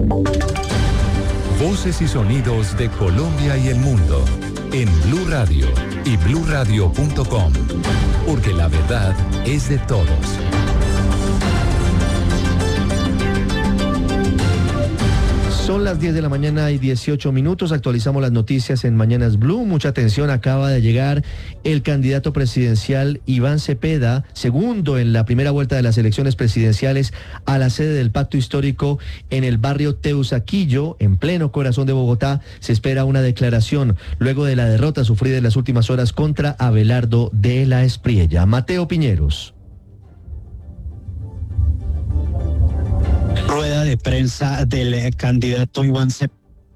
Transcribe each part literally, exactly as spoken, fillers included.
Voces y sonidos de Colombia y el mundo en Blue Radio y blue radio punto com, porque la verdad es de todos. Son las diez de la mañana y dieciocho minutos. Actualizamos las noticias en Mañanas Blue. Mucha atención, acaba de llegar el candidato presidencial Iván Cepeda, segundo en la primera vuelta de las elecciones presidenciales, a la sede del Pacto Histórico en el barrio Teusaquillo, en pleno corazón de Bogotá. Se espera una declaración luego de la derrota sufrida en las últimas horas contra Abelardo de la Espriella. Mateo Piñeros. Rueda de prensa del candidato Iván Cepeda.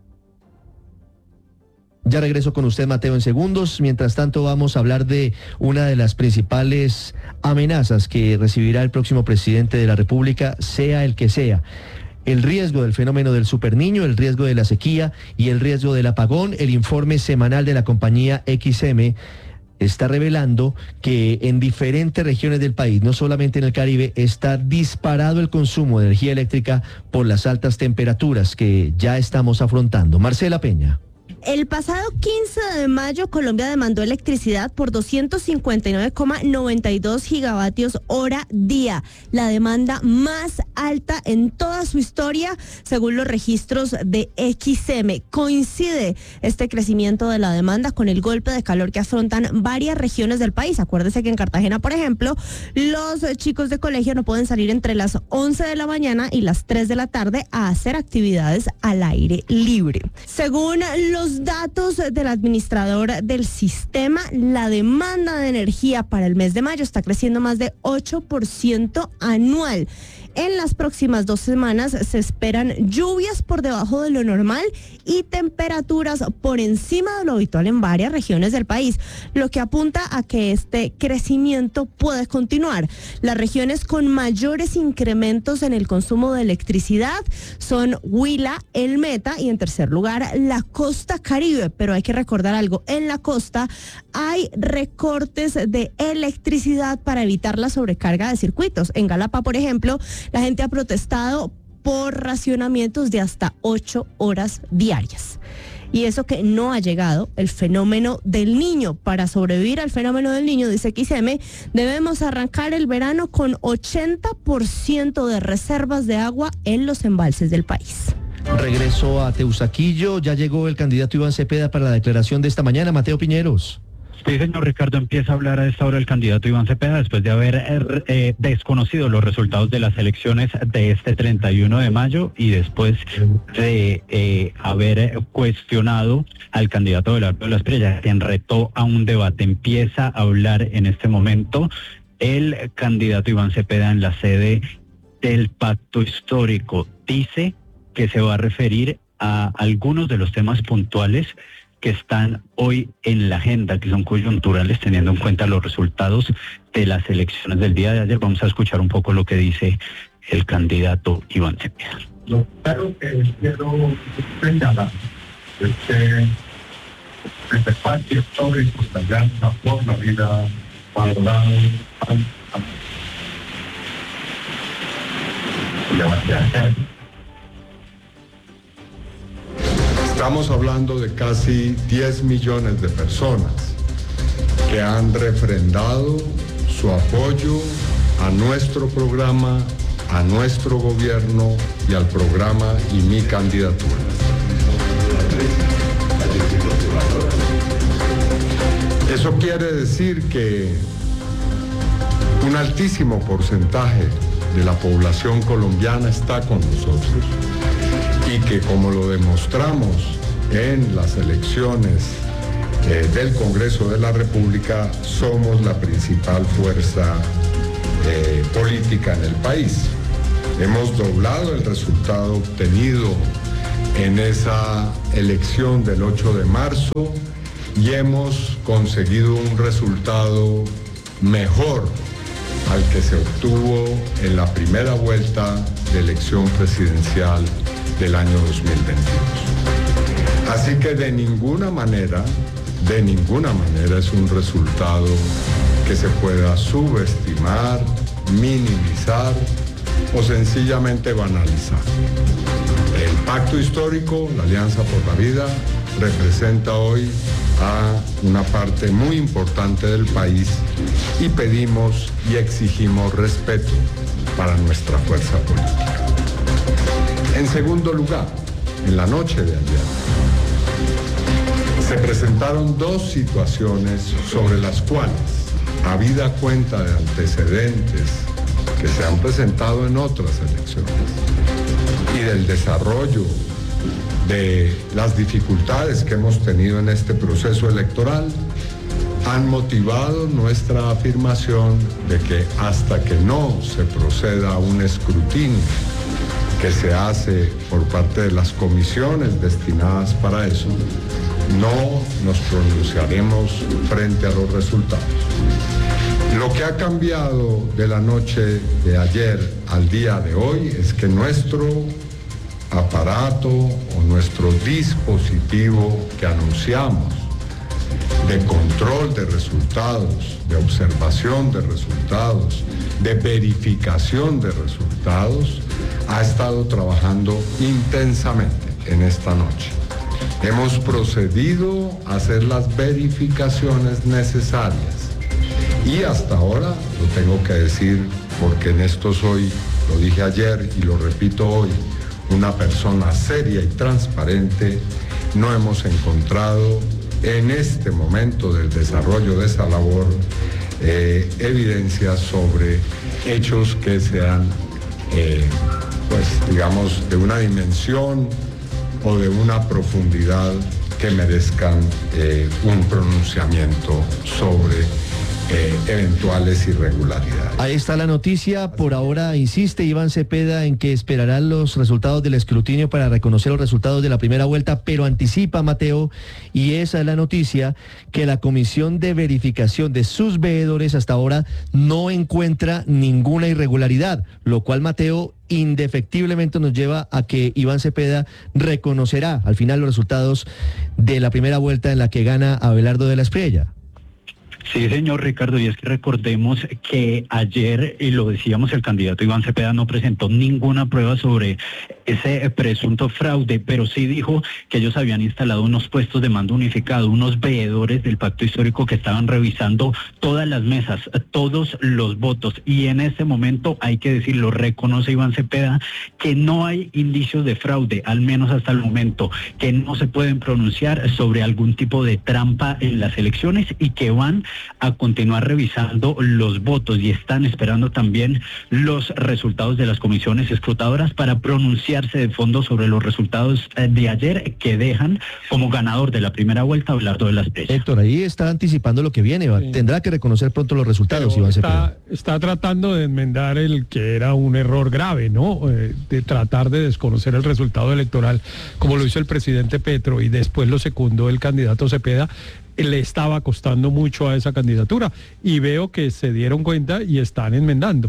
Ya regreso con usted, Mateo, en segundos. Mientras tanto, vamos a hablar de una de las principales amenazas que recibirá el próximo presidente de la República, sea el que sea. El riesgo del fenómeno del superniño, el riesgo de la sequía y el riesgo del apagón. El informe semanal de la compañía X M está revelando que en diferentes regiones del país, no solamente en el Caribe, está disparado el consumo de energía eléctrica por las altas temperaturas que ya estamos afrontando. Marcela Peña. El pasado quince de mayo, Colombia demandó electricidad por doscientos cincuenta y nueve coma noventa y dos gigavatios hora día, la demanda más alta en toda su historia, según los registros de X M. Coincide este crecimiento de la demanda con el golpe de calor que afrontan varias regiones del país. Acuérdese que en Cartagena, por ejemplo, los chicos de colegio no pueden salir entre las once de la mañana y las tres de la tarde a hacer actividades al aire libre. Según los datos del administrador del sistema, la demanda de energía para el mes de mayo está creciendo más de ocho por ciento anual. En las próximas dos semanas se esperan lluvias por debajo de lo normal y temperaturas por encima de lo habitual en varias regiones del país, lo que apunta a que este crecimiento puede continuar. Las regiones con mayores incrementos en el consumo de electricidad son Huila, el Meta y en tercer lugar la costa Caribe. Pero hay que recordar algo, en la costa hay recortes de electricidad para evitar la sobrecarga de circuitos. En Galapa, por ejemplo, la gente ha protestado por racionamientos de hasta ocho horas diarias. Y eso que no ha llegado el fenómeno del niño. Para sobrevivir al fenómeno del niño, dice X M, debemos arrancar el verano con ochenta por ciento de reservas de agua en los embalses del país. Regreso a Teusaquillo. Ya llegó el candidato Iván Cepeda para la declaración de esta mañana. Mateo Piñeros. Sí, señor Ricardo, empieza a hablar a esta hora el candidato Iván Cepeda después de haber eh, desconocido los resultados de las elecciones de este treinta y uno de mayo y después de eh, haber cuestionado al candidato Abelardo de la Espriella, quien retó a un debate. Empieza a hablar en este momento el candidato Iván Cepeda en la sede del Pacto Histórico. Dice que se va a referir a algunos de los temas puntuales que están hoy en la agenda, que son coyunturales, teniendo en cuenta los resultados de las elecciones del día de ayer. Vamos a escuchar un poco lo que dice el candidato Iván Cepeda. Lo primero que quiero señalar es que este pacto histórico se llama por la vida valorado al Estamos hablando de casi diez millones de personas que han refrendado su apoyo a nuestro programa, a nuestro gobierno y al programa y mi candidatura. Eso quiere decir que un altísimo porcentaje de la población colombiana está con nosotros y que, como lo demostramos en las elecciones eh, del Congreso de la República, somos la principal fuerza eh, política en el país. Hemos doblado el resultado obtenido en esa elección del ocho de marzo y hemos conseguido un resultado mejor al que se obtuvo en la primera vuelta de elección presidencial del año dos mil veintidós. Así que de ninguna manera, de ninguna manera es un resultado que se pueda subestimar, minimizar o sencillamente banalizar. El Pacto histórico, la Alianza por la Vida, representa hoy a una parte muy importante del país y pedimos y exigimos respeto para nuestra fuerza política. En segundo lugar, en la noche de ayer, se presentaron dos situaciones sobre las cuales, habida cuenta de antecedentes que se han presentado en otras elecciones y del desarrollo de las dificultades que hemos tenido en este proceso electoral, han motivado nuestra afirmación de que hasta que no se proceda a un escrutinio que se hace por parte de las comisiones destinadas para eso, no nos pronunciaremos frente a los resultados. Lo que ha cambiado de la noche de ayer al día de hoy es que nuestro aparato o nuestro dispositivo que anunciamos de control de resultados, de observación de resultados, de verificación de resultados, ha estado trabajando intensamente en esta noche. Hemos procedido a hacer las verificaciones necesarias y hasta ahora, lo tengo que decir porque en esto soy, lo dije ayer y lo repito hoy, una persona seria y transparente, no hemos encontrado en este momento del desarrollo de esa labor eh, evidencias sobre hechos que sean, eh, pues digamos, de una dimensión o de una profundidad que merezcan eh, un pronunciamiento sobre Eh, eventuales irregularidades. Ahí está la noticia. Por ahora insiste Iván Cepeda en que esperarán los resultados del escrutinio para reconocer los resultados de la primera vuelta, pero anticipa, Mateo, y esa es la noticia, que la Comisión de Verificación de sus veedores hasta ahora no encuentra ninguna irregularidad, lo cual, Mateo, indefectiblemente nos lleva a que Iván Cepeda reconocerá al final los resultados de la primera vuelta en la que gana Abelardo de la Espriella. Sí, señor Ricardo, y es que recordemos que ayer, y lo decíamos, el candidato Iván Cepeda no presentó ninguna prueba sobre ese presunto fraude, pero sí dijo que ellos habían instalado unos puestos de mando unificado, unos veedores del pacto histórico que estaban revisando todas las mesas, todos los votos, y en este momento, hay que decirlo, reconoce Iván Cepeda que no hay indicios de fraude, al menos hasta el momento, que no se pueden pronunciar sobre algún tipo de trampa en las elecciones y que van a continuar revisando los votos y están esperando también los resultados de las comisiones escrutadoras para pronunciarse de fondo sobre los resultados de ayer que dejan como ganador de la primera vuelta a Abelardo de la Espriella. Héctor, ahí está anticipando lo que viene, sí. Tendrá que reconocer pronto los resultados, Iván Cepeda. Está, está tratando de enmendar el que era un error grave, ¿no? Eh, de tratar de desconocer el resultado electoral, como lo hizo el presidente Petro y después lo secundó el candidato Cepeda. Le estaba costando mucho a esa candidatura y veo que se dieron cuenta y están enmendando.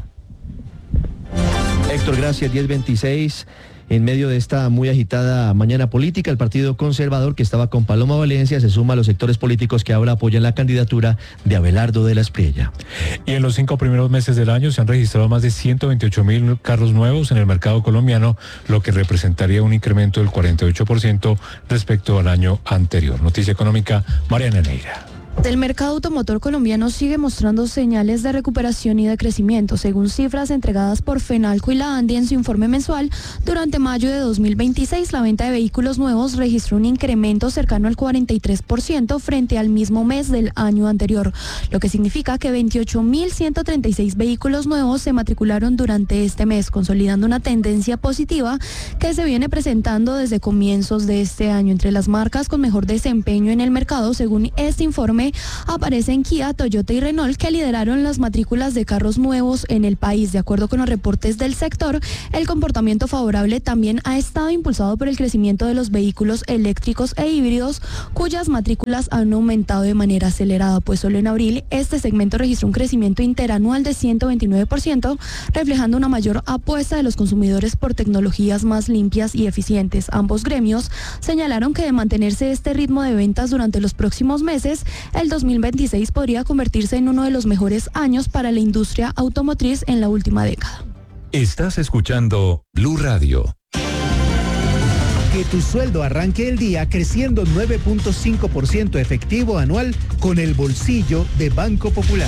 Héctor, gracias. diez veintiséis. En medio de esta muy agitada mañana política, el Partido Conservador, que estaba con Paloma Valencia, se suma a los sectores políticos que ahora apoyan la candidatura de Abelardo de la Espriella. Y en los cinco primeros meses del año se han registrado más de ciento veintiocho mil carros nuevos en el mercado colombiano, lo que representaría un incremento del cuarenta y ocho por ciento respecto al año anterior. Noticia económica, Mariana Neira. El mercado automotor colombiano sigue mostrando señales de recuperación y de crecimiento, según cifras entregadas por Fenalco y la ANDI en su informe mensual. Durante mayo de dos mil veintiséis, la venta de vehículos nuevos registró un incremento cercano al cuarenta y tres por ciento frente al mismo mes del año anterior, lo que significa que veintiocho mil ciento treinta y seis vehículos nuevos se matricularon durante este mes, consolidando una tendencia positiva que se viene presentando desde comienzos de este año. Entre las marcas con mejor desempeño en el mercado, según este informe, aparecen Kia, Toyota y Renault, que lideraron las matrículas de carros nuevos en el país. De acuerdo con los reportes del sector, el comportamiento favorable también ha estado impulsado por el crecimiento de los vehículos eléctricos e híbridos, cuyas matrículas han aumentado de manera acelerada, pues solo en abril este segmento registró un crecimiento interanual de ciento veintinueve por ciento, reflejando una mayor apuesta de los consumidores por tecnologías más limpias y eficientes. Ambos gremios señalaron que de mantenerse este ritmo de ventas durante los próximos meses, el dos mil veintiséis podría convertirse en uno de los mejores años para la industria automotriz en la última década. Estás escuchando Blue Radio. Que tu sueldo arranque el día creciendo nueve punto cinco por ciento efectivo anual con el bolsillo de Banco Popular.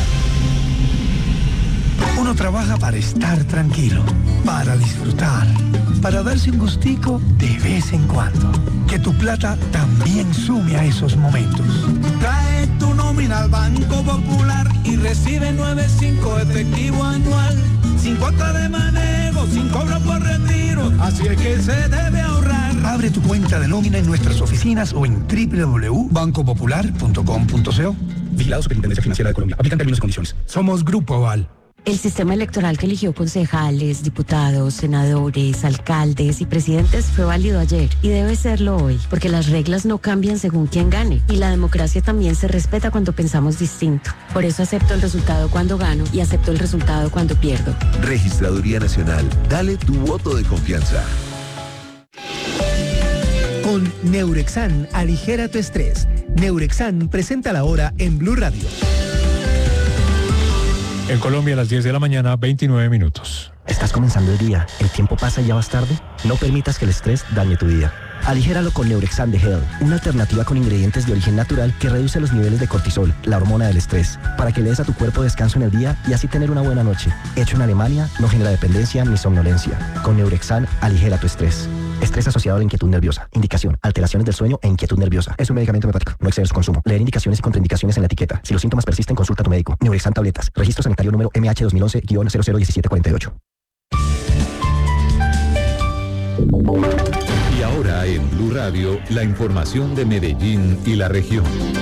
Uno trabaja para estar tranquilo, para disfrutar, para darse un gustico de vez en cuando. Que tu plata también sume a esos momentos. Trae tu nómina al Banco Popular y recibe nueve punto cinco efectivo anual. Sin cuota de manejo, sin cobro por retiro. Así es que se debe ahorrar. Abre tu cuenta de nómina en nuestras oficinas o en doble u doble u doble u punto banco popular punto com punto co. Vigilado Superintendencia Financiera de Colombia. Aplican términos y condiciones. Somos Grupo Aval. El sistema electoral que eligió concejales, diputados, senadores, alcaldes y presidentes fue válido ayer y debe serlo hoy, porque las reglas no cambian según quién gane y la democracia también se respeta cuando pensamos distinto. Por eso acepto el resultado cuando gano y acepto el resultado cuando pierdo. Registraduría Nacional, dale tu voto de confianza. Con Neurexan, aligera tu estrés. Neurexan presenta la hora en Blue Radio. En Colombia a las diez de la mañana, veintinueve minutos. Estás comenzando el día, el tiempo pasa y ya vas tarde. No permitas que el estrés dañe tu día. Aligéralo con Neurexan de Hell, una alternativa con ingredientes de origen natural que reduce los niveles de cortisol, la hormona del estrés, para que le des a tu cuerpo descanso en el día y así tener una buena noche. Hecho en Alemania, no genera dependencia ni somnolencia. Con Neurexan, aligera tu estrés. Estrés asociado a la inquietud nerviosa. Indicación: alteraciones del sueño e inquietud nerviosa. Es un medicamento homeopático. No exceder su consumo. Leer indicaciones y contraindicaciones en la etiqueta. Si los síntomas persisten, consulta a tu médico. Neurexan tabletas. Registro sanitario número M H dos mil once guion cero cero uno siete cuatro ocho. Y ahora en Blue Radio, la información de Medellín y la región.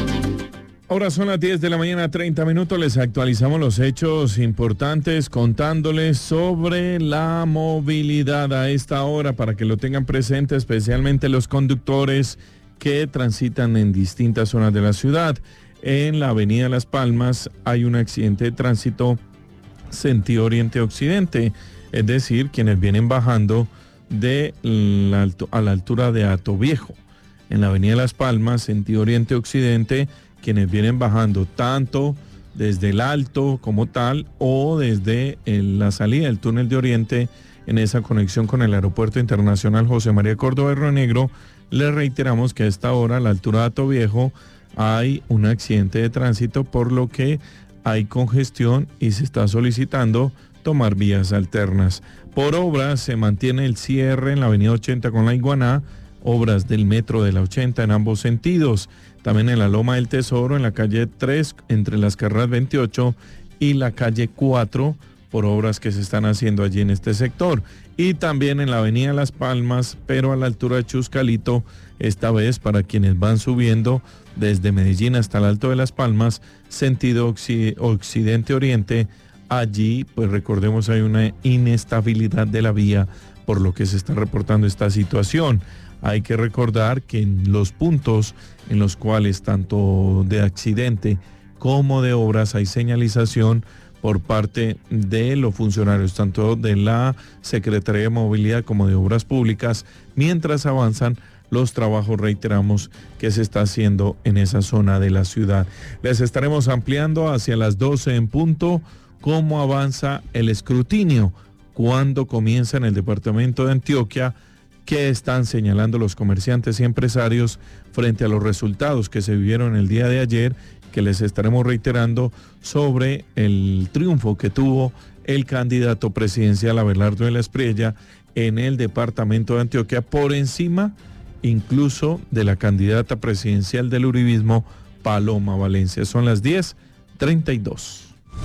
Ahora son las diez de la mañana, treinta minutos. Les actualizamos los hechos importantes contándoles sobre la movilidad a esta hora para que lo tengan presente, especialmente los conductores que transitan en distintas zonas de la ciudad. En la avenida Las Palmas hay un accidente de tránsito sentido oriente-occidente, es decir, quienes vienen bajando de la alto, a la altura de Hato Viejo. En la avenida Las Palmas, sentido oriente-occidente, quienes vienen bajando tanto desde el Alto como tal o desde el, la salida del túnel de Oriente en esa conexión con el Aeropuerto Internacional José María Córdoba de Río Negro, les reiteramos que a esta hora, a la altura de Hato Viejo, hay un accidente de tránsito, por lo que hay congestión y se está solicitando tomar vías alternas. Por obras se mantiene el cierre en la avenida ochenta con la Iguaná, obras del metro de la ochenta en ambos sentidos. También en la Loma del Tesoro, en la calle tres, entre las carreras veintiocho y la calle cuatro, por obras que se están haciendo allí en este sector. Y también en la avenida Las Palmas, pero a la altura de Chuscalito, esta vez para quienes van subiendo desde Medellín hasta el Alto de Las Palmas, sentido occ- occidente-oriente. Allí, pues recordemos, hay una inestabilidad de la vía, por lo que se está reportando esta situación. Hay que recordar que en los puntos en los cuales tanto de accidente como de obras hay señalización por parte de los funcionarios, tanto de la Secretaría de Movilidad como de Obras Públicas, mientras avanzan los trabajos, reiteramos, que se está haciendo en esa zona de la ciudad. Les estaremos ampliando hacia las doce en punto cómo avanza el escrutinio, cuándo comienza en el departamento de Antioquia, que están señalando los comerciantes y empresarios frente a los resultados que se vivieron el día de ayer, que les estaremos reiterando sobre el triunfo que tuvo el candidato presidencial Abelardo de la Espriella en el departamento de Antioquia, por encima incluso de la candidata presidencial del uribismo, Paloma Valencia. Son las diez treinta y dos.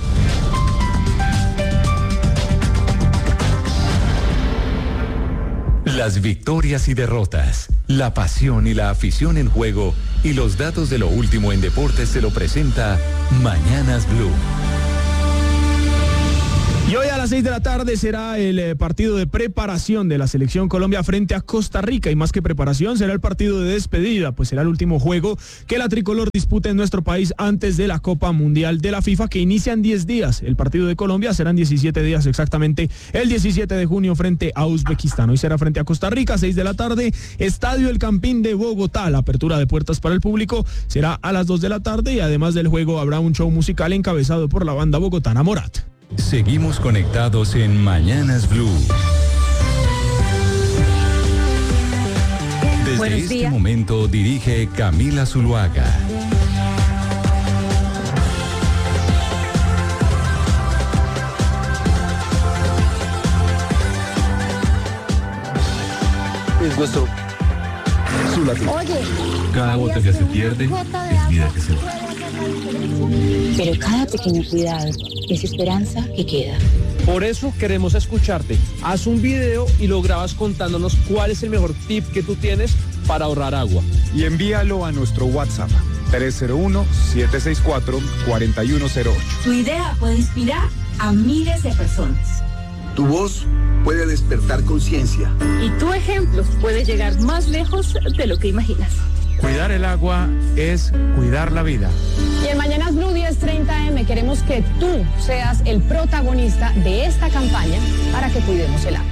Las victorias y derrotas, la pasión y la afición en juego y los datos de lo último en deportes se lo presenta Mañanas Blue. Y hoy a las seis de la tarde será el eh, partido de preparación de la Selección Colombia frente a Costa Rica, y más que preparación será el partido de despedida, pues será el último juego que la tricolor dispute en nuestro país antes de la Copa Mundial de la FIFA, que inicia en diez días. El partido de Colombia serán diecisiete días exactamente, el diecisiete de junio frente a Uzbekistán. Hoy será frente a Costa Rica, seis de la tarde, Estadio El Campín de Bogotá. La apertura de puertas para el público será a las dos de la tarde y además del juego habrá un show musical encabezado por la banda bogotana Morat. Seguimos conectados en Mañanas Blue. Desde este momento dirige Camila Zuluaga. Es nuestro su latido. Oye, cada gota que se pierde es vida que se va. Pero cada pequeño cuidado es esperanza que queda. Por eso queremos escucharte. Haz un video y lo grabas contándonos cuál es el mejor tip que tú tienes para ahorrar agua. Y envíalo a nuestro WhatsApp tres cero uno, siete seis cuatro, cuatro uno cero ocho. Tu idea puede inspirar a miles de personas. Tu voz puede despertar conciencia. Y tu ejemplo puede llegar más lejos de lo que imaginas. Cuidar el agua es cuidar la vida. Y en Mañanas Blue diez treinta eme queremos que tú seas el protagonista de esta campaña para que cuidemos el agua.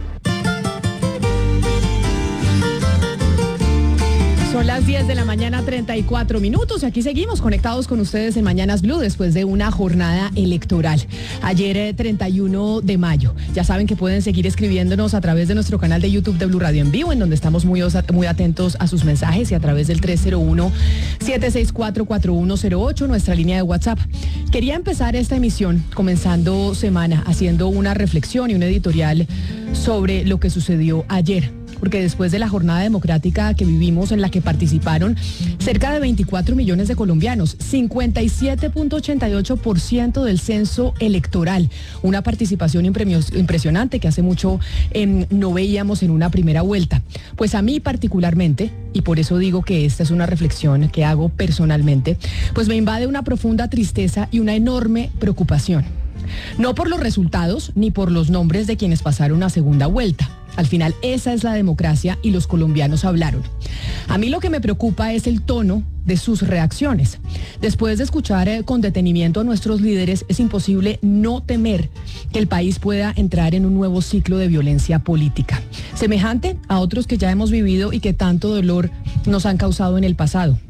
Son las diez de la mañana, treinta y cuatro minutos, y aquí seguimos conectados con ustedes en Mañanas Blue después de una jornada electoral. Ayer, treinta y uno de mayo. Ya saben que pueden seguir escribiéndonos a través de nuestro canal de YouTube de Blue Radio en vivo, en donde estamos muy, muy atentos a sus mensajes, y a través del tres cero uno, siete seis cuatro, cuatro uno cero ocho, nuestra línea de WhatsApp. Quería empezar esta emisión, comenzando semana, haciendo una reflexión y un editorial sobre lo que sucedió ayer. Porque después de la jornada democrática que vivimos, en la que participaron cerca de veinticuatro millones de colombianos, cincuenta y siete punto ochenta y ocho por ciento del censo electoral, una participación impresionante que hace mucho eh, no veíamos en una primera vuelta. Pues a mí particularmente, y por eso digo que esta es una reflexión que hago personalmente, pues me invade una profunda tristeza y una enorme preocupación. No por los resultados ni por los nombres de quienes pasaron a segunda vuelta. Al final, esa es la democracia y los colombianos hablaron. A mí lo que me preocupa es el tono de sus reacciones. Después de escuchar eh, con detenimiento a nuestros líderes, es imposible no temer que el país pueda entrar en un nuevo ciclo de violencia política, semejante a otros que ya hemos vivido y que tanto dolor nos han causado en el pasado.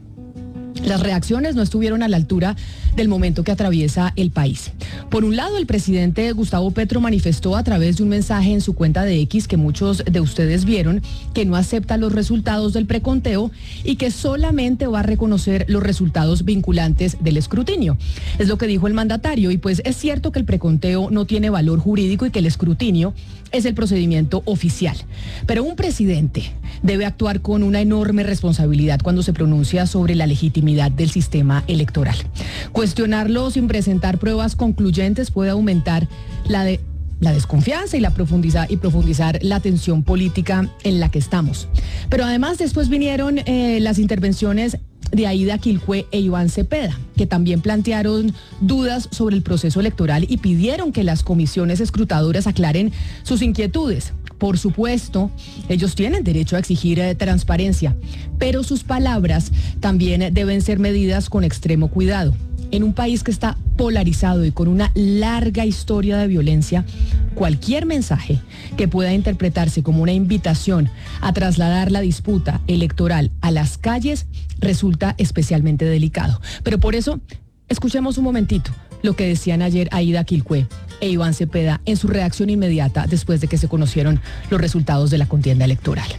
Las reacciones no estuvieron a la altura del momento que atraviesa el país. Por un lado, el presidente Gustavo Petro manifestó a través de un mensaje en su cuenta de X, que muchos de ustedes vieron, que no acepta los resultados del preconteo y que solamente va a reconocer los resultados vinculantes del escrutinio. Es lo que dijo el mandatario, y pues es cierto que el preconteo no tiene valor jurídico y que el escrutinio es el procedimiento oficial. Pero un presidente debe actuar con una enorme responsabilidad cuando se pronuncia sobre la legitimidad del sistema electoral. Cuestionarlo sin presentar pruebas concluyentes puede aumentar la de la desconfianza y la profundizar y profundizar la tensión política en la que estamos. Pero además después vinieron eh, las intervenciones de Aida Quilcue e Iván Cepeda, que también plantearon dudas sobre el proceso electoral y pidieron que las comisiones escrutadoras aclaren sus inquietudes. Por supuesto, ellos tienen derecho a exigir eh, transparencia, pero sus palabras también deben ser medidas con extremo cuidado. En un país que está polarizado y con una larga historia de violencia, cualquier mensaje que pueda interpretarse como una invitación a trasladar la disputa electoral a las calles resulta especialmente delicado. Pero por eso, escuchemos un momentito lo que decían ayer Aida Quilcue e Iván Cepeda en su reacción inmediata después de que se conocieron los resultados de la contienda electoral.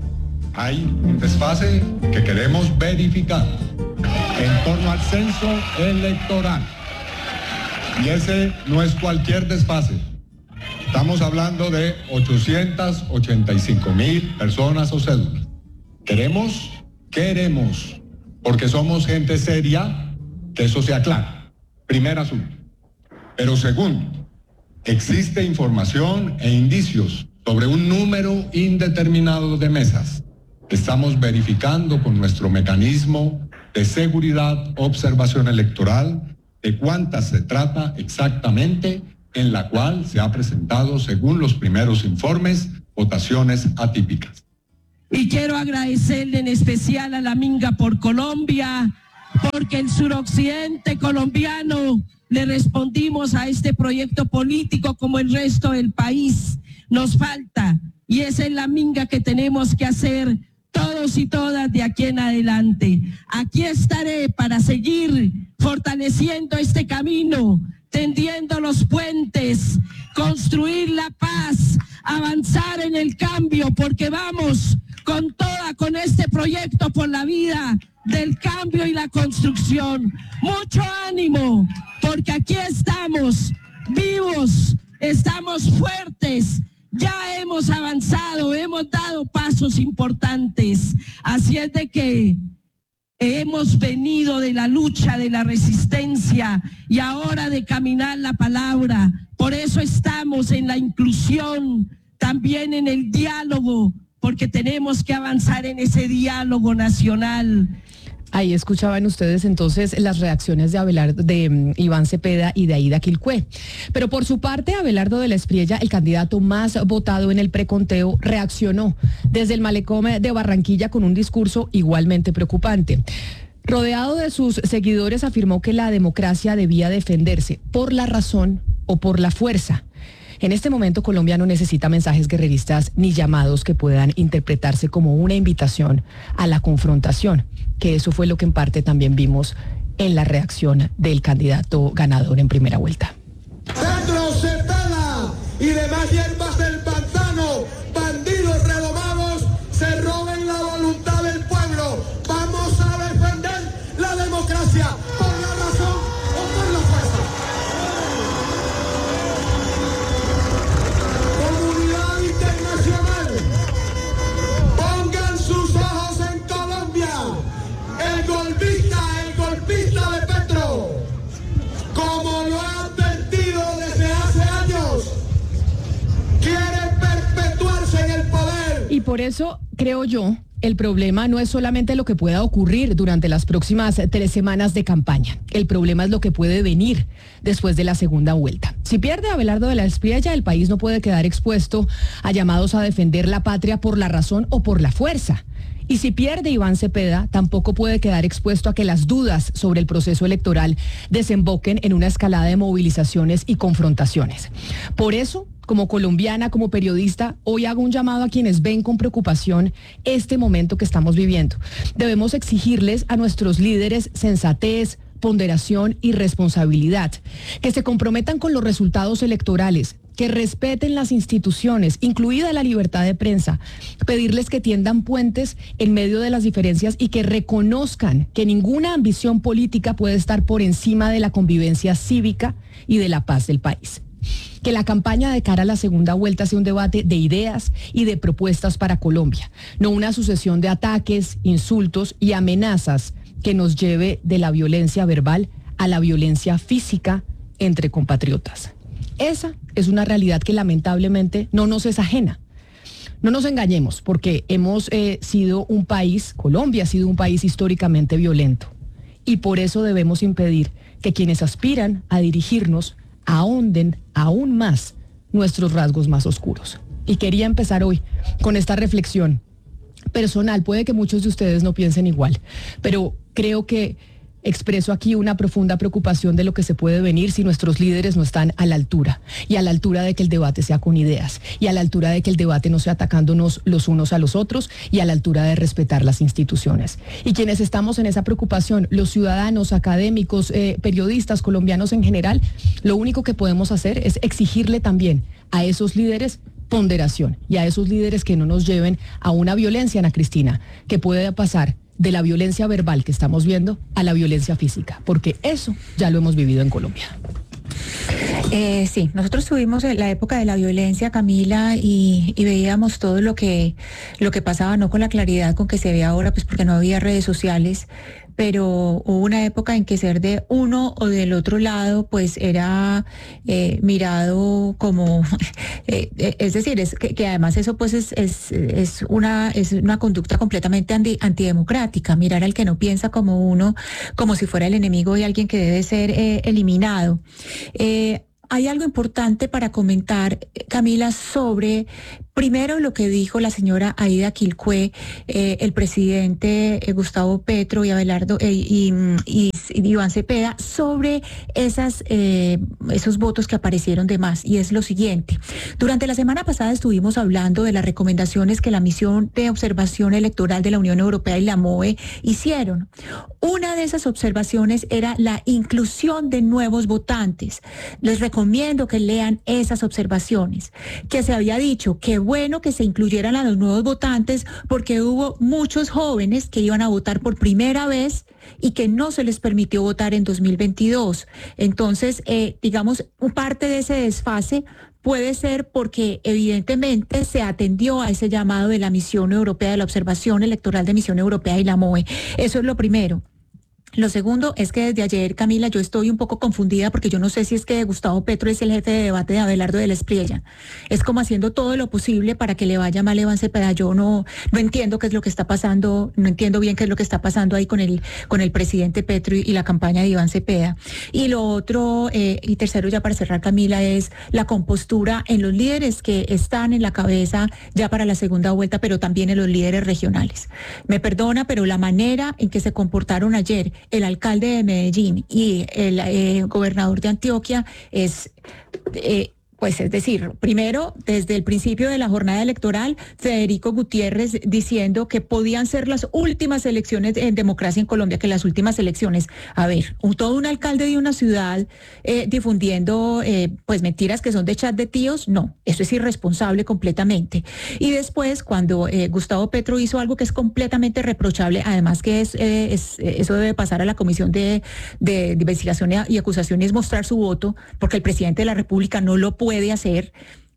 Hay un desfase que queremos verificar en torno al censo electoral. Y ese no es cualquier desfase. Estamos hablando de ochocientas ochenta y cinco mil personas o cédulas. Queremos, queremos, porque somos gente seria, que eso sea claro. Primer asunto. Pero segundo, existe información e indicios sobre un número indeterminado de mesas que estamos verificando con nuestro mecanismo de seguridad, observación electoral, de cuántas se trata exactamente, en la cual se ha presentado, según los primeros informes, votaciones atípicas. Y quiero agradecerle en especial a la Minga por Colombia, porque el suroccidente colombiano le respondimos a este proyecto político como el resto del país. Nos falta, y esa es la minga que tenemos que hacer todos y todas de aquí en adelante. Aquí estaré para seguir fortaleciendo este camino, tendiendo los puentes, construir la paz, avanzar en el cambio, porque vamos con toda toda con este proyecto por la vida del cambio y la construcción. Mucho ánimo, porque aquí estamos vivos, estamos fuertes, ya hemos avanzado, hemos dado pasos importantes. Así es de que hemos venido de la lucha, de la resistencia y ahora de caminar la palabra. Por eso estamos en la inclusión, también en el diálogo, porque tenemos que avanzar en ese diálogo nacional. Ahí escuchaban ustedes entonces las reacciones de Abelardo, de um, Iván Cepeda y de Aída Quilpué. Pero por su parte, Abelardo de la Espriella, el candidato más votado en el preconteo, reaccionó desde el malecón de Barranquilla con un discurso igualmente preocupante. Rodeado de sus seguidores, afirmó que la democracia debía defenderse por la razón o por la fuerza. En este momento Colombia no necesita mensajes guerreristas ni llamados que puedan interpretarse como una invitación a la confrontación, que eso fue lo que en parte también vimos en la reacción del candidato ganador en primera vuelta. Pedro Cepeda y demás hierbas del pantano, bandidos redomados, se roben la voluntad del pueblo. Vamos a defender la democracia por la razón o por la fuerza. Comunidad internacional, pongan sus ojos en Colombia. El golpista, el golpista de Petro, como lo ha advertido desde hace años, quiere perpetuarse en el poder. Y por eso creo yo, el problema no es solamente lo que pueda ocurrir durante las próximas tres semanas de campaña. El problema es lo que puede venir después de la segunda vuelta. Si pierde Abelardo de la Espriella, el país no puede quedar expuesto a llamados a defender la patria por la razón o por la fuerza. Y si pierde Iván Cepeda, tampoco puede quedar expuesto a que las dudas sobre el proceso electoral desemboquen en una escalada de movilizaciones y confrontaciones. Por eso, como colombiana, como periodista, hoy hago un llamado a quienes ven con preocupación este momento que estamos viviendo. Debemos exigirles a nuestros líderes sensatez, ponderación y responsabilidad, que se comprometan con los resultados electorales, que respeten las instituciones, incluida la libertad de prensa, pedirles que tiendan puentes en medio de las diferencias y que reconozcan que ninguna ambición política puede estar por encima de la convivencia cívica y de la paz del país. Que la campaña de cara a la segunda vuelta sea un debate de ideas y de propuestas para Colombia, no una sucesión de ataques, insultos y amenazas que nos lleve de la violencia verbal a la violencia física entre compatriotas. Esa es una realidad que lamentablemente no nos es ajena. No nos engañemos, porque hemos eh, sido un país, Colombia ha sido un país históricamente violento, y por eso debemos impedir que quienes aspiran a dirigirnos ahonden aún más nuestros rasgos más oscuros. Y quería empezar hoy con esta reflexión personal. Puede que muchos de ustedes no piensen igual, pero creo que expreso aquí una profunda preocupación de lo que se puede venir si nuestros líderes no están a la altura, y a la altura de que el debate sea con ideas, y a la altura de que el debate no sea atacándonos los unos a los otros, y a la altura de respetar las instituciones. Y quienes estamos en esa preocupación, los ciudadanos, académicos, eh, periodistas, colombianos en general, lo único que podemos hacer es exigirle también a esos líderes ponderación, y a esos líderes que no nos lleven a una violencia, Ana Cristina, que puede pasar de la violencia verbal que estamos viendo a la violencia física, porque eso ya lo hemos vivido en Colombia. Eh, sí, nosotros tuvimos la época de la violencia, Camila, y, y veíamos todo lo que, lo que pasaba, no con la claridad con que se ve ahora, pues porque no había redes sociales, pero hubo una época en que ser de uno o del otro lado pues era eh, mirado como, eh, es decir, es que, que además eso pues es, es, es, una, es una conducta completamente anti, antidemocrática, mirar al que no piensa como uno, como si fuera el enemigo y alguien que debe ser eh, eliminado. Eh, Hay algo importante para comentar, Camila, sobre primero lo que dijo la señora Aída Quilpué, eh, el presidente eh, Gustavo Petro y Abelardo eh, y, y, y Iván Cepeda sobre esas, eh, esos votos que aparecieron de más. Y es lo siguiente. Durante la semana pasada estuvimos hablando de las recomendaciones que la misión de observación electoral de la Unión Europea y la M O E hicieron. Una de esas observaciones era la inclusión de nuevos votantes. Les recomiendo que lean esas observaciones, que se había dicho que bueno que se incluyeran a los nuevos votantes porque hubo muchos jóvenes que iban a votar por primera vez y que no se les permitió votar en dos mil veintidós. Entonces, eh, digamos, parte de ese desfase puede ser porque evidentemente se atendió a ese llamado de la Misión Europea, de la Observación Electoral de Misión Europea y la M O E. Eso es lo primero. Lo segundo es que desde ayer, Camila, yo estoy un poco confundida porque yo no sé si es que Gustavo Petro es el jefe de debate de Abelardo de la Espriella. Es como haciendo todo lo posible para que le vaya mal a Iván Cepeda. Yo no, no entiendo qué es lo que está pasando, no entiendo bien qué es lo que está pasando ahí con el, con el presidente Petro y, y la campaña de Iván Cepeda. Y lo otro, eh, y tercero ya para cerrar, Camila, es la compostura en los líderes que están en la cabeza ya para la segunda vuelta, pero también en los líderes regionales. Me perdona, pero la manera en que se comportaron ayer el alcalde de Medellín y el eh, gobernador de Antioquia es... Eh, Pues es decir, primero, desde el principio de la jornada electoral, Federico Gutiérrez diciendo que podían ser las últimas elecciones en democracia en Colombia, que las últimas elecciones. A ver, un, todo un alcalde de una ciudad eh, difundiendo eh, pues mentiras que son de chat de tíos, no, eso es irresponsable completamente. Y después, cuando eh, Gustavo Petro hizo algo que es completamente reprochable, además que es, eh, es eso debe pasar a la Comisión de, de, de Investigación y Acusación, y es mostrar su voto, porque el presidente de la República no lo puede puede hacer.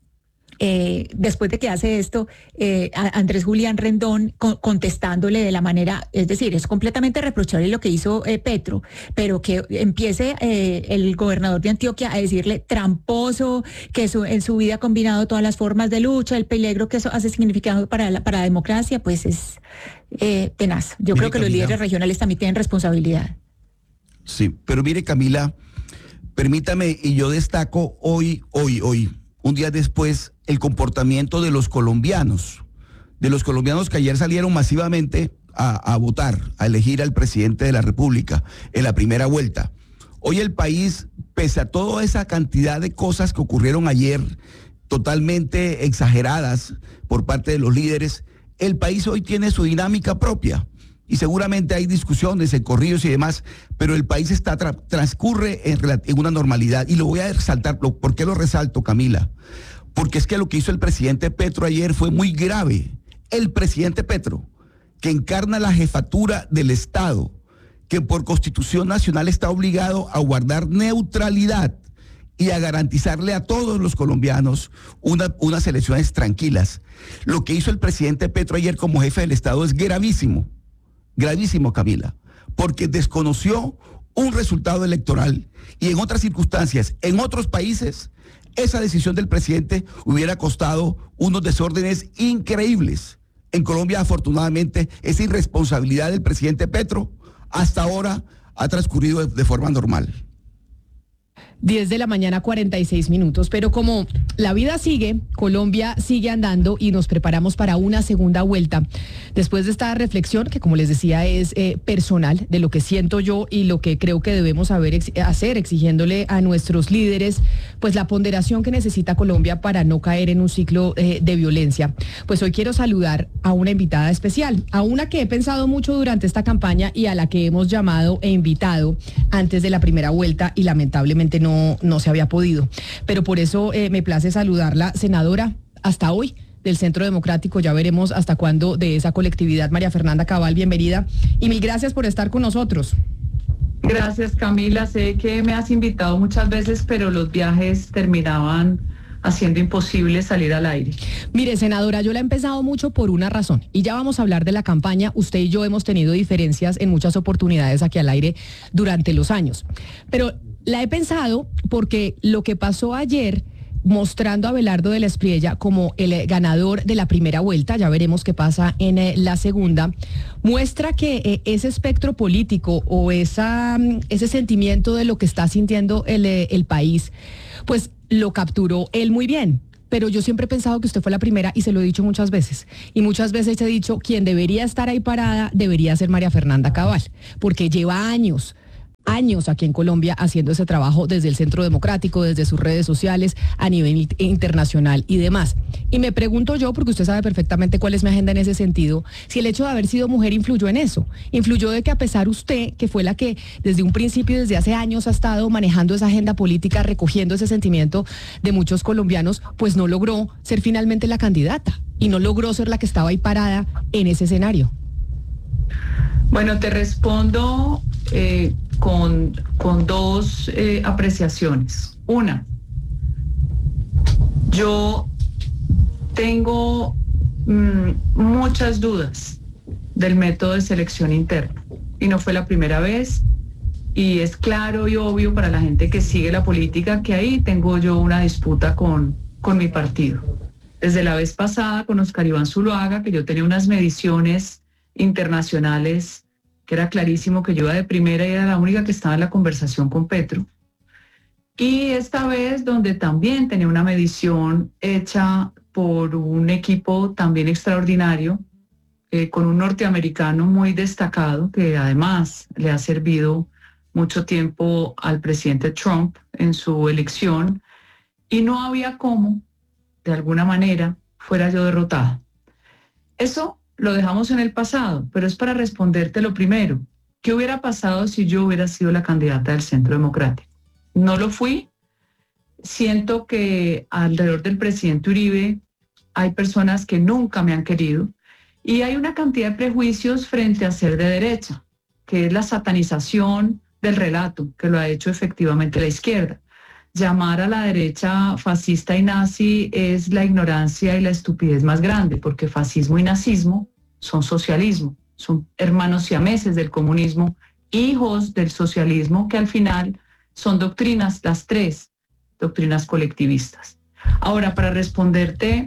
Eh, después de que hace esto, eh, a Andrés Julián Rendón con, contestándole de la manera, es decir, es completamente reprochable lo que hizo eh, Petro, pero que empiece eh, el gobernador de Antioquia a decirle tramposo, que su, en su vida ha combinado todas las formas de lucha, el peligro que eso hace significado para la, para la democracia, pues es eh, tenaz. Yo mire, creo que Camila, los líderes regionales también tienen responsabilidad. Sí, pero mire, Camila, permítame, y yo destaco hoy, hoy, hoy, un día después, el comportamiento de los colombianos, de los colombianos que ayer salieron masivamente a, a votar, a elegir al presidente de la República en la primera vuelta. Hoy el país, pese a toda esa cantidad de cosas que ocurrieron ayer, totalmente exageradas por parte de los líderes, el país hoy tiene su dinámica propia. Y seguramente hay discusiones, corridos y demás, pero el país está tra- transcurre en, en una normalidad. Y lo voy a resaltar. Lo, ¿Por qué lo resalto, Camila? Porque es que lo que hizo el presidente Petro ayer fue muy grave. El presidente Petro, que encarna la jefatura del Estado, que por Constitución Nacional está obligado a guardar neutralidad y a garantizarle a todos los colombianos una, unas elecciones tranquilas. Lo que hizo el presidente Petro ayer como jefe del Estado es gravísimo. Gravísimo, Camila, porque desconoció un resultado electoral y en otras circunstancias, en otros países, esa decisión del presidente hubiera costado unos desórdenes increíbles. En Colombia, afortunadamente, esa irresponsabilidad del presidente Petro hasta ahora ha transcurrido de, de forma normal. diez de la mañana, cuarenta y seis minutos, pero como la vida sigue, Colombia sigue andando y nos preparamos para una segunda vuelta. Después de esta reflexión, que como les decía es eh, personal, de lo que siento yo y lo que creo que debemos saber ex- hacer, exigiéndole a nuestros líderes, pues la ponderación que necesita Colombia para no caer en un ciclo eh, de violencia. Pues hoy quiero saludar a una invitada especial, a una que he pensado mucho durante esta campaña y a la que hemos llamado e invitado antes de la primera vuelta y lamentablemente no No, no se había podido. Pero por eso eh, me place saludarla, senadora, hasta hoy del Centro Democrático, ya veremos hasta cuándo, de esa colectividad. María Fernanda Cabal, bienvenida y mil gracias por estar con nosotros. Gracias, Camila. Sé que me has invitado muchas veces, pero los viajes terminaban haciendo imposible salir al aire. Mire, senadora, yo la he empezado mucho por una razón, y ya vamos a hablar de la campaña. Usted y yo hemos tenido diferencias en muchas oportunidades aquí al aire durante los años, pero la he pensado porque lo que pasó ayer, mostrando a Abelardo de la Espriella como el ganador de la primera vuelta, ya veremos qué pasa en eh, la segunda, muestra que eh, ese espectro político o esa, ese sentimiento de lo que está sintiendo el, eh, el país, pues lo capturó él muy bien. Pero yo siempre he pensado que usted fue la primera y se lo he dicho muchas veces. Y muchas veces he dicho, quien debería estar ahí parada debería ser María Fernanda Cabal, porque lleva años años aquí en Colombia haciendo ese trabajo desde el Centro Democrático, desde sus redes sociales, a nivel internacional y demás. Y me pregunto yo, porque usted sabe perfectamente cuál es mi agenda en ese sentido, si el hecho de haber sido mujer influyó en eso, influyó de que a pesar usted, que fue la que desde un principio, desde hace años ha estado manejando esa agenda política, recogiendo ese sentimiento de muchos colombianos, pues no logró ser finalmente la candidata y no logró ser la que estaba ahí parada en ese escenario. Bueno, te respondo eh, con, con dos eh, apreciaciones. Una, yo tengo mmm, muchas dudas del método de selección interna y no fue la primera vez, y es claro y obvio para la gente que sigue la política que ahí tengo yo una disputa con, con mi partido. Desde la vez pasada con Oscar Iván Zuluaga, que yo tenía unas mediciones internacionales que era clarísimo que yo iba de primera y era la única que estaba en la conversación con Petro. Y esta vez donde también tenía una medición hecha por un equipo también extraordinario, eh, con un norteamericano muy destacado, que además le ha servido mucho tiempo al presidente Trump en su elección, y no había cómo, de alguna manera, fuera yo derrotada. Eso lo dejamos en el pasado, pero es para responderte lo primero. ¿Qué hubiera pasado si yo hubiera sido la candidata del Centro Democrático? No lo fui. Siento que alrededor del presidente Uribe hay personas que nunca me han querido y hay una cantidad de prejuicios frente a ser de derecha, que es la satanización del relato, que lo ha hecho efectivamente la izquierda. Llamar a la derecha fascista y nazi es la ignorancia y la estupidez más grande, porque fascismo y nazismo son socialismo, son hermanos siameses del comunismo, hijos del socialismo, que al final son doctrinas, las tres doctrinas colectivistas. Ahora, para responderte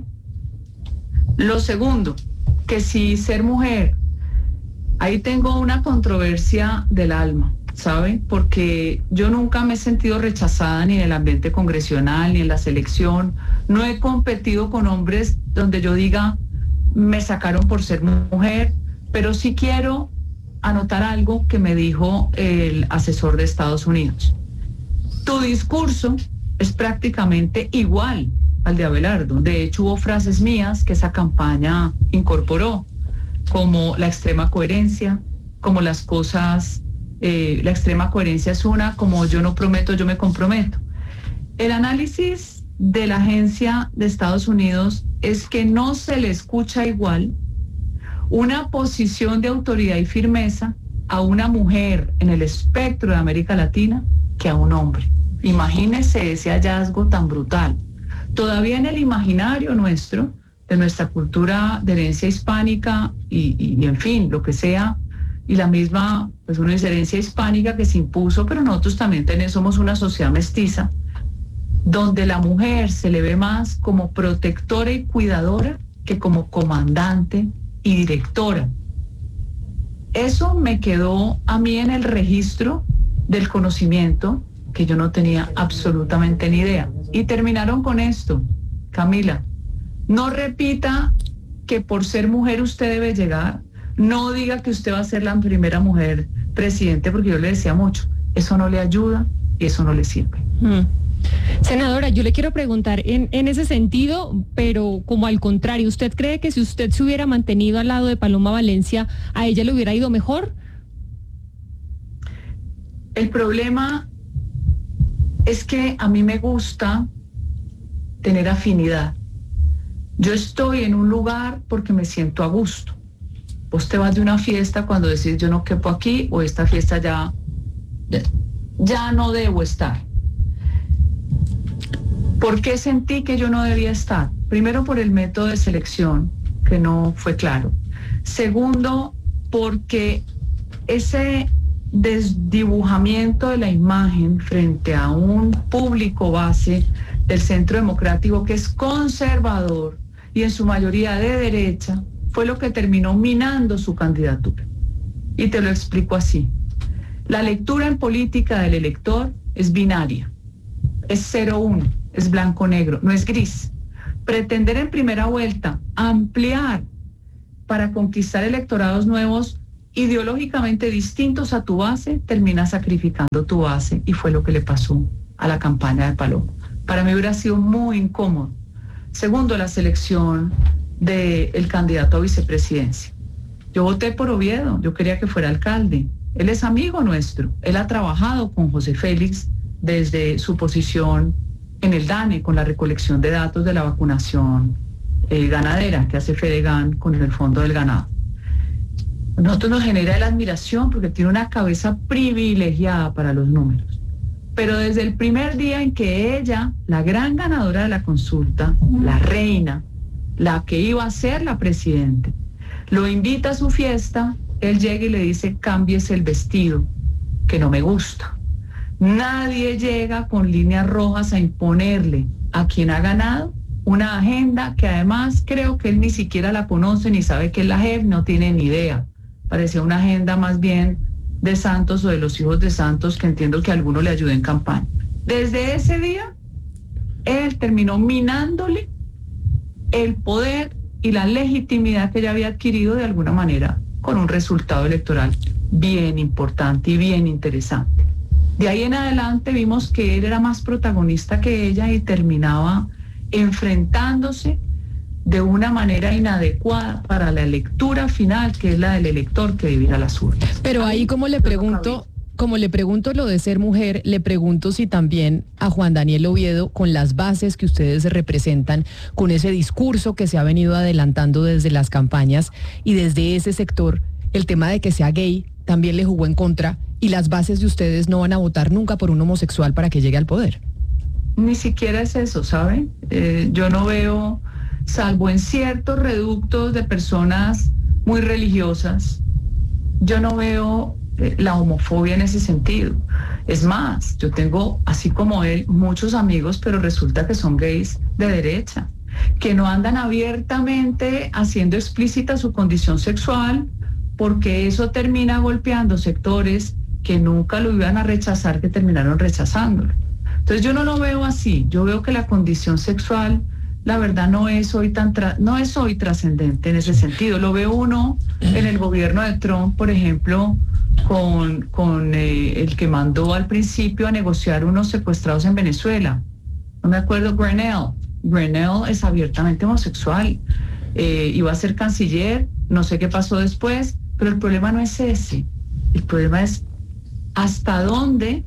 lo segundo, que si ser mujer, ahí tengo una controversia del alma, ¿sabe? Porque yo nunca me he sentido rechazada ni en el ambiente congresional, ni en la selección. No he competido con hombres donde yo diga, me sacaron por ser mujer, pero sí quiero anotar algo que me dijo el asesor de Estados Unidos. Tu discurso es prácticamente igual al de Abelardo. De hecho, hubo frases mías que esa campaña incorporó, como la extrema coherencia, como las cosas... Eh, la extrema coherencia es una, como yo no prometo, yo me comprometo. El análisis de la agencia de Estados Unidos es que no se le escucha igual una posición de autoridad y firmeza a una mujer en el espectro de América Latina que a un hombre. Imagínese ese hallazgo tan brutal. Todavía en el imaginario nuestro, de nuestra cultura de herencia hispánica y, y, y en fin, lo que sea, y la misma, pues una herencia hispánica que se impuso, pero nosotros también tenemos, somos una sociedad mestiza, donde la mujer se le ve más como protectora y cuidadora que como comandante y directora. Eso me quedó a mí en el registro del conocimiento que yo no tenía absolutamente ni idea. Y terminaron con esto, Camila, no repita que por ser mujer usted debe llegar. No diga que usted va a ser la primera mujer presidente, porque yo le decía mucho, eso no le ayuda y eso no le sirve. Mm. Senadora, yo le quiero preguntar en, en ese sentido, pero como al contrario, ¿usted cree que si usted se hubiera mantenido al lado de Paloma Valencia, a ella le hubiera ido mejor? El problema es que a mí me gusta tener afinidad. Yo estoy en un lugar porque me siento a gusto. Vos te vas de una fiesta cuando decís yo no quepo aquí o esta fiesta ya, ya no debo estar. ¿Por qué sentí que yo no debía estar? Primero, por el método de selección, que no fue claro. Segundo, porque ese desdibujamiento de la imagen frente a un público base del Centro Democrático que es conservador y en su mayoría de derecha, fue lo que terminó minando su candidatura. Y te lo explico así. La lectura en política del elector es binaria, es cero uno, es blanco-negro, no es gris. Pretender en primera vuelta ampliar para conquistar electorados nuevos ideológicamente distintos a tu base, terminas sacrificando tu base, y fue lo que le pasó a la campaña de Paloma. Para mí hubiera sido muy incómodo. Segundo, la selección del candidato a vicepresidencia. Yo voté por Oviedo, yo quería que fuera alcalde. Él es amigo nuestro, él ha trabajado con José Félix desde su posición en el DANE, con la recolección de datos de la vacunación eh, ganadera que hace Fedegan con el Fondo del Ganado. A nosotros nos genera la admiración porque tiene una cabeza privilegiada para los números. Pero desde el primer día en que ella, la gran ganadora de la consulta, la reina, la que iba a ser la presidenta, lo invita a su fiesta, él llega y le dice: cámbiese el vestido, que no me gusta. Nadie llega con líneas rojas a imponerle a quien ha ganado una agenda que además creo que él ni siquiera la conoce, ni sabe qué es la J E P, no tiene ni idea. Parecía una agenda más bien de Santos o de los hijos de Santos, que entiendo que a alguno le ayude en campaña. Desde ese día, él terminó minándole el poder y la legitimidad que ella había adquirido de alguna manera con un resultado electoral bien importante y bien interesante. De ahí en adelante vimos que él era más protagonista que ella y terminaba enfrentándose de una manera inadecuada para la lectura final, que es la del elector que debe ir a las urnas. Pero ahí, como le pregunto, como le pregunto lo de ser mujer, le pregunto si también a Juan Daniel Oviedo, con las bases que ustedes representan, con ese discurso que se ha venido adelantando desde las campañas y desde ese sector, el tema de que sea gay también le jugó en contra, y las bases de ustedes no van a votar nunca por un homosexual para que llegue al poder. Ni siquiera es eso, ¿sabe? Eh, yo no veo, salvo en ciertos reductos de personas muy religiosas, yo no veo eh, la homofobia en ese sentido. Es más, yo tengo, así como él, muchos amigos, pero resulta que son gays de derecha, que no andan abiertamente haciendo explícita su condición sexual, porque eso termina golpeando sectores que nunca lo iban a rechazar, que terminaron rechazándolo. Entonces yo no lo veo así. Yo veo que la condición sexual, la verdad, no es hoy tan tra- no es hoy trascendente en ese sentido. Lo ve uno en el gobierno de Trump, por ejemplo, con, con eh, el que mandó al principio a negociar unos secuestrados en Venezuela. No me acuerdo, Grenell. Grenell es abiertamente homosexual. Eh, iba a ser canciller, no sé qué pasó después, pero el problema no es ese. El problema es hasta dónde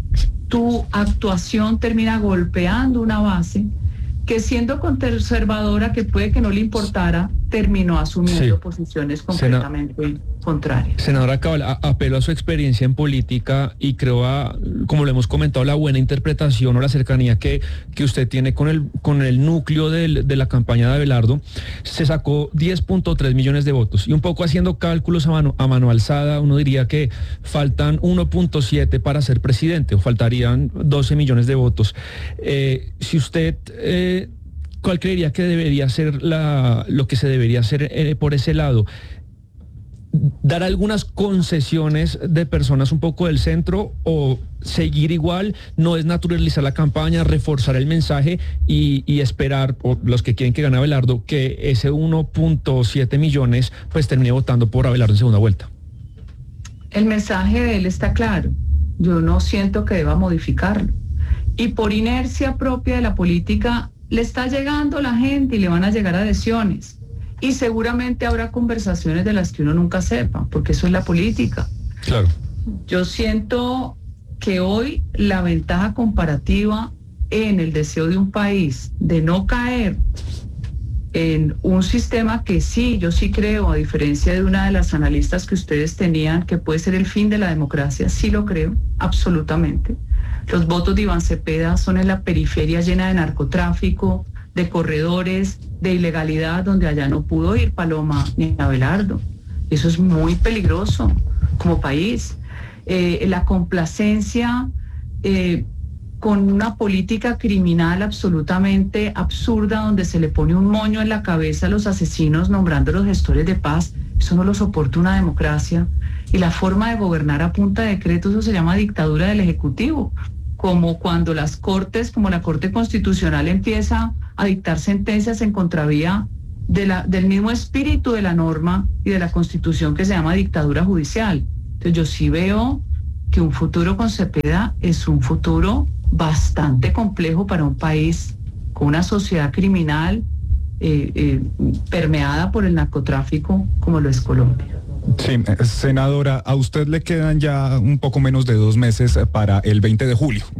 tu actuación termina golpeando una base que, siendo conservadora, que puede que no le importara, terminó asumiendo sí. posiciones completamente Sena, contrarias. Senadora Cabal, a, apelo a su experiencia en política y creo, a, como lo hemos comentado, la buena interpretación o la cercanía que, que usted tiene con el, con el núcleo del, de la campaña de Abelardo. Se sacó diez punto tres millones de votos y un poco haciendo cálculos a mano, a mano alzada, uno diría que faltan uno punto siete para ser presidente, o faltarían doce millones de votos. Eh, si usted... Eh, ¿Cuál creería que debería ser la, lo que se debería hacer eh, por ese lado? ¿Dar algunas concesiones de personas un poco del centro o seguir igual? ¿No es naturalizar la campaña, reforzar el mensaje y, y esperar, por los que quieren que gane Abelardo, que ese uno punto siete millones pues termine votando por Abelardo en segunda vuelta? El mensaje de él está claro. Yo no siento que deba modificarlo. Y por inercia propia de la política, le está llegando la gente y le van a llegar adhesiones. Y seguramente habrá conversaciones de las que uno nunca sepa, porque eso es la política. Claro. Yo siento que hoy la ventaja comparativa en el deseo de un país de no caer en un sistema que sí, yo sí creo, a diferencia de una de las analistas que ustedes tenían, que puede ser el fin de la democracia, sí lo creo, absolutamente. Los votos de Iván Cepeda son en la periferia llena de narcotráfico, de corredores, de ilegalidad, donde allá no pudo ir Paloma ni Abelardo. Eso es muy peligroso como país. Eh, la complacencia eh, con una política criminal absolutamente absurda, donde se le pone un moño en la cabeza a los asesinos nombrando los gestores de paz, eso no lo soporta una democracia. Y la forma de gobernar a punta de decreto, eso se llama dictadura del Ejecutivo. Como cuando las cortes, como la Corte Constitucional, empieza a dictar sentencias en contravía de la, del mismo espíritu de la norma y de la Constitución que se llama dictadura judicial. Entonces yo sí veo que un futuro con Cepeda es un futuro bastante complejo para un país con una sociedad criminal eh, eh, permeada por el narcotráfico como lo es Colombia. Sí, senadora, a usted le quedan ya un poco menos de dos meses para el veinte de julio.